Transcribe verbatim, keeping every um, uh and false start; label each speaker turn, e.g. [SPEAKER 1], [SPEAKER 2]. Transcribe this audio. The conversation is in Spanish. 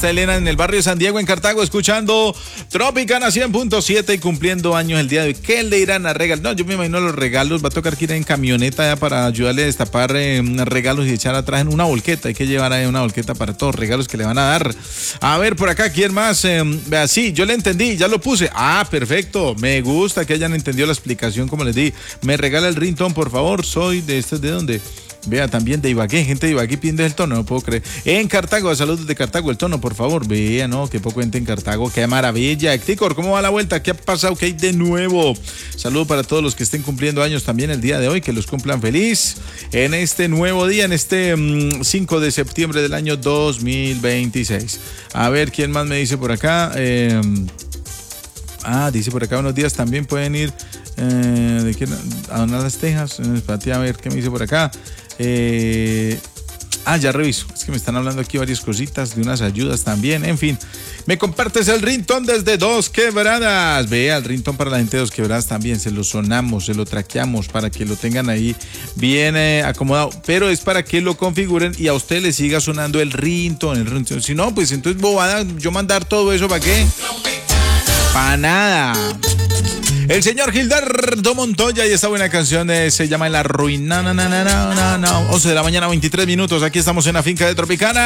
[SPEAKER 1] está Elena en el barrio de San Diego, en Cartago, escuchando Tropicana cien punto siete y cumpliendo años el día de hoy. ¿Qué le irán a regalar? No, yo me imagino los regalos. Va a tocar que ir en camioneta ya para ayudarle a destapar eh, regalos y echar atrás en una volqueta. Hay que llevar ahí una volqueta para todos los regalos que le van a dar. A ver, por acá, ¿quién más? Eh, vea, sí, yo le entendí, ya lo puse. Ah, perfecto. Me gusta que hayan entendido la explicación como les di. Me regala el ringtone, por favor. Soy de este, ¿de dónde? Vea, también de Ibagué, gente de Ibagué pidiendo el tono, no puedo creer. En Cartago, saludos de Cartago, el tono, por favor. Vea, no, qué poco gente en Cartago, qué maravilla. Hecticor, ¿cómo va la vuelta? ¿Qué ha pasado? ¿Qué hay de nuevo? Saludos para todos los que estén cumpliendo años también el día de hoy, que los cumplan feliz en este nuevo día, en este mmm, cinco de septiembre del año dos mil veintiséis. A ver, ¿quién más me dice por acá? Eh, ah, dice por acá, unos días también pueden ir eh, ¿de quién? A donar las tejas. Espérate, a ver, ¿qué me dice por acá? Eh, ah, ya reviso. Es que me están hablando aquí varias cositas de unas ayudas también. En fin, me compartes el ringtone desde Dos Quebradas. Vea, el ringtone para la gente de Dos Quebradas también. Se lo sonamos, se lo traqueamos para que lo tengan ahí bien eh, acomodado. Pero es para que lo configuren y a usted le siga sonando el ringtone. El ringtone. Si no, pues entonces bobada, yo mandar todo eso, ¿para qué? Para nada. El señor Gildardo Montoya y esta buena canción eh, se llama El Arruinado. once de la mañana, veintitrés minutos. Aquí estamos en la finca de Tropicana.